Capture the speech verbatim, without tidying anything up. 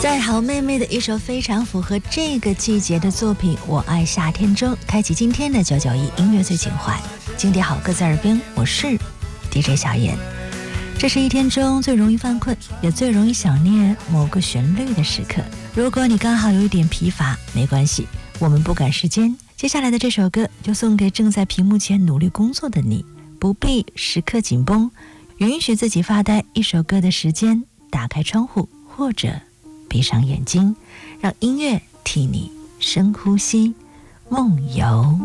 在好妹妹的一首非常符合这个季节的作品《我爱夏天》中，开启今天的九九一音乐最情怀，经典好歌在耳边，我是 D J 小燕。这是一天中最容易犯困也最容易想念某个旋律的时刻。如果你刚好有一点疲乏，没关系，我们不赶时间，接下来的这首歌就送给正在屏幕前努力工作的你，不必时刻紧绷，允许自己发呆一首歌的时间，打开窗户或者闭上眼睛，让音乐替你深呼吸，梦游。